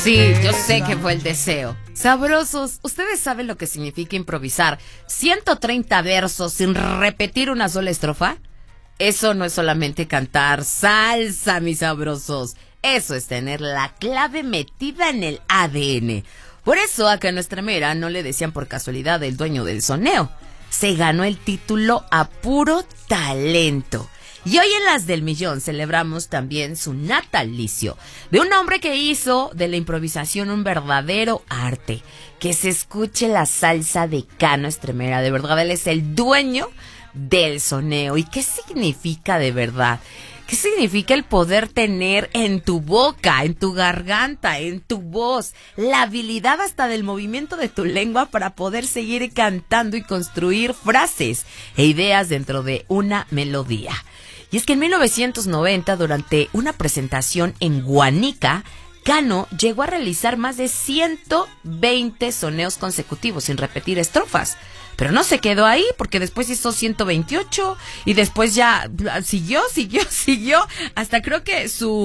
Sí, yo sé que fue el deseo. Sabrosos, ¿ustedes saben lo que significa improvisar 130 versos sin repetir una sola estrofa? Eso no es solamente cantar salsa, mis sabrosos. Eso es tener la clave metida en el ADN. Por eso acá en nuestra mera no le decían por casualidad el dueño del soneo. Se ganó el título a puro talento. Y hoy en Las del Millón celebramos también su natalicio, de un hombre que hizo de la improvisación un verdadero arte. Que se escuche la salsa de Cano Estremera, de verdad él es el dueño del soneo. ¿Y qué significa de verdad? ¿Qué significa el poder tener en tu boca, en tu garganta, en tu voz, la habilidad hasta del movimiento de tu lengua para poder seguir cantando y construir frases e ideas dentro de una melodía? Y es que en 1990, durante una presentación en Guanica, Cano llegó a realizar más de 120 soneos consecutivos sin repetir estrofas. Pero no se quedó ahí, porque después hizo 128 y después ya siguió, hasta creo que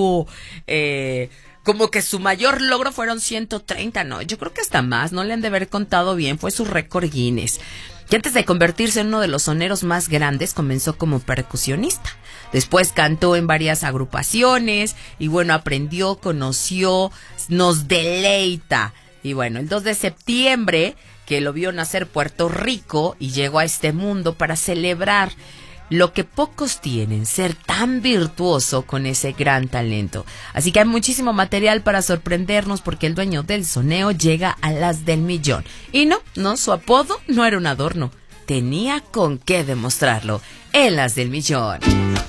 como que su mayor logro fueron 130, no, yo creo que hasta más, no le han de haber contado bien, fue su récord Guinness. Y antes de convertirse en uno de los soneros más grandes, comenzó como percusionista. Después cantó en varias agrupaciones y bueno, aprendió, conoció, nos deleita. Y bueno, el 2 de septiembre, que lo vio nacer Puerto Rico y llegó a este mundo para celebrar lo que pocos tienen, ser tan virtuoso con ese gran talento. Así que hay muchísimo material para sorprendernos porque el dueño del soneo llega a Las del Millón. Y no, su apodo no era un adorno, tenía con qué demostrarlo en Las del Millón.